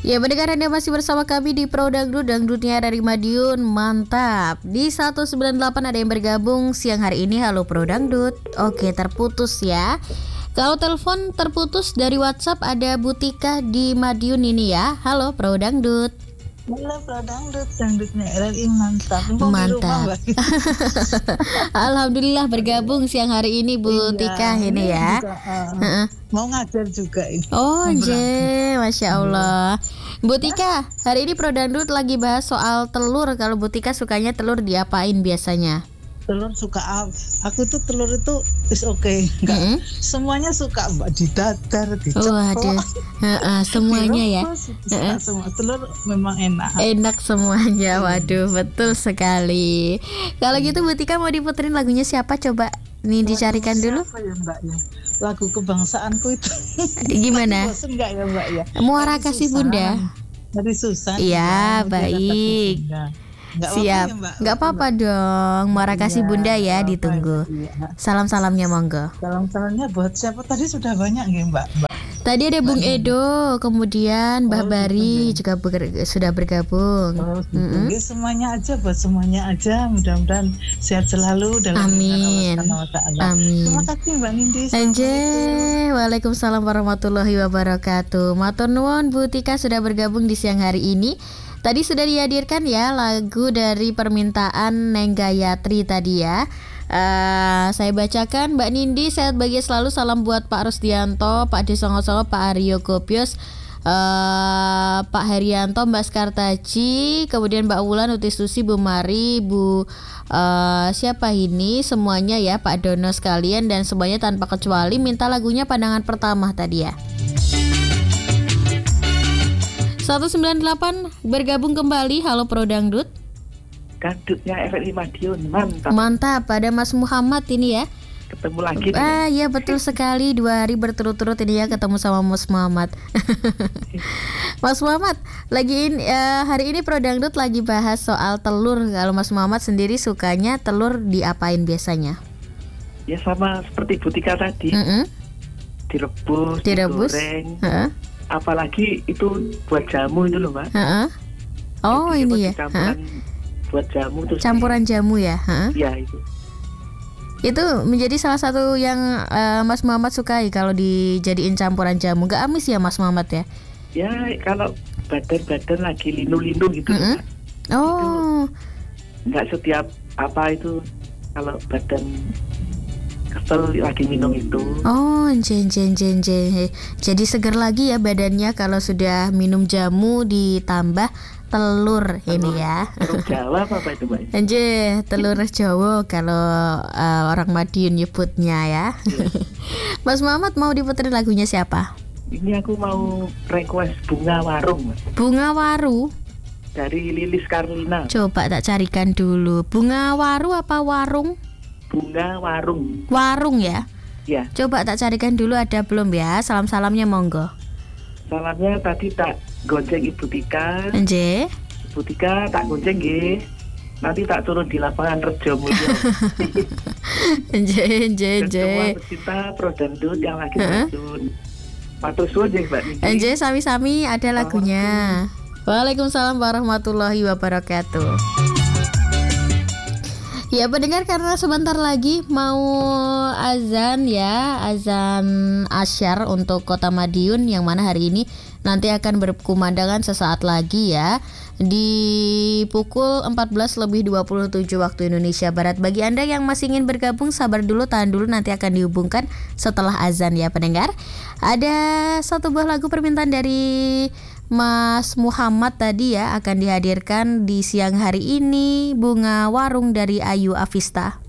Ya, pendengar, Anda masih bersama kami di Pro Dangdut, dangdutnya dari Madiun, mantap. Di 198 ada yang bergabung siang hari ini. Halo Pro Dangdut. Oke, terputus ya. Kalau telepon terputus dari WhatsApp ada Butika di Madiun ini ya. Halo Pro Dangdut. Halo Pro Dangdut, dangdutnya RRI mantap. Mantap. Alhamdulillah bergabung siang hari ini Butika ini ya. Mau ngajar juga ini. Oh, Masya Allah. Butika, hari ini Pro Dangdut lagi bahas soal telur. Kalau Butika sukanya telur diapain biasanya? Telur suka aku tuh telur itu is okay. Enggak. Semuanya suka Mbak, di dadar, di ceplok. Semuanya ya. Semua telur memang enak. Enak semuanya. Waduh, betul sekali. Kalau gitu Butika mau diputerin lagunya siapa coba? Nih dicarikan dulu. Siapa ya Mbak ya? Lagu kebangsaanku itu. Gimana? Bosen enggak ya Mbak ya? Muara Kasih Bunda. Dari Susan. Iya, baik. Siap, nggak apa-apa dong. Muara Kasih Bunda ya, ditunggu. Salam-salamnya monggo. Salam-salamnya buat siapa tadi sudah banyak ya Mbak? Tadi ada Bung Edo, kemudian Mbak Bari juga sudah bergabung. Semuanya aja, buat semuanya aja. Mudah-mudahan sehat selalu dalam amin. Amin. Terima kasih Mbak Nindi. Waalaikumsalam warahmatullahi wabarakatuh. Matur nuwun, Butika sudah bergabung di siang hari ini. Tadi sudah dihadirkan ya lagu dari permintaan Neng Gayatri tadi ya. Saya bacakan, Mbak Nindi sehat bahagia selalu, salam buat Pak Rusdianto, Pak Desongo-songo, Pak Aryo Gopios, Pak Herianto, Mbak Skartaji, kemudian Mbak Wulan, Uti Susi, Bu Mari, Bu siapa ini semuanya ya, Pak Dono sekalian, dan semuanya tanpa kecuali minta lagunya Pandangan Pertama tadi ya. 198 bergabung kembali. Halo Pro Dangdut. Dangdutnya RRI Madiun, mantap. Mantap, ada Mas Muhammad ini ya. Ketemu lagi. Ya betul sekali, 2 hari berturut-turut ini ya ketemu sama Mas Muhammad. Mas Muhammad, hari ini Pro Dangdut lagi bahas soal telur. Kalau Mas Muhammad sendiri sukanya telur diapain biasanya? Ya sama seperti Butika tadi. Direbus, digoreng. Apalagi itu buat jamu itu loh Mbak. Oh jadi ini ya. Buat jamu terus. Campuran jamu ya. Iya itu. Itu menjadi salah satu yang Mas Muhammad sukai kalau dijadiin campuran jamu. Gak amis ya Mas Muhammad ya? Ya kalau badan lagi linu-linu gitu. Oh. Nggak setiap apa itu kalau badan kesel lagi minum itu. Oh, jadi segar lagi ya badannya kalau sudah minum jamu ditambah telur ini ya. Telur Jawa apa itu Mbak? Telur Jawa kalau orang Madiun nyebutnya ya. Mas Muhammad mau diputerin lagunya siapa? Ini aku mau request Bunga Warung. Bunga Waru? Dari Lilis Karlina. Coba tak carikan dulu. Bunga Waru apa Warung? Bunga Warung. Warung ya? Ya. Coba tak carikan dulu ada belum ya. Salam-salamnya monggo. Salamnya tadi tak gonceng Ibu Tika. Ibu Tika tak gonceng nggih. Nanti tak turun di lapangan Rejo Mulyo. Semua pecinta Pro Dangdut yang lagi terjun. Matur suwun nggih Mbak Nindi. Sami-sami ada lagunya. Waalaikumsalam warahmatullahi wabarakatuh. Ya pendengar, karena sebentar lagi mau azan ya, azan asyar untuk Kota Madiun, yang mana hari ini nanti akan berkumandangkan sesaat lagi ya di pukul 14:27 waktu Indonesia Barat. Bagi Anda yang masih ingin bergabung, sabar dulu, tahan dulu, nanti akan dihubungkan setelah azan ya pendengar. Ada satu buah lagu permintaan dari Mas Muhammad tadi ya, akan dihadirkan di siang hari ini, Bunga Warung dari Ayu Afista.